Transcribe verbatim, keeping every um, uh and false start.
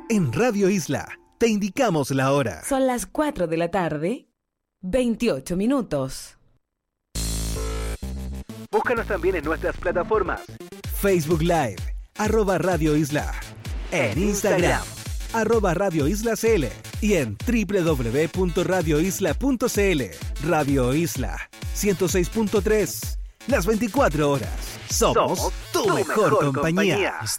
En Radio Isla te indicamos la hora. Son las cuatro de la tarde, veintiocho minutos. Búscanos también en nuestras plataformas. Facebook Live, arroba Radio Isla. En Instagram, arroba Radio Isla C L. Y en doble u doble u doble u punto radio isla punto c l. Radio Isla, ciento seis punto tres. Las veinticuatro horas. Somos, Somos tu, tu mejor, mejor compañía. compañía.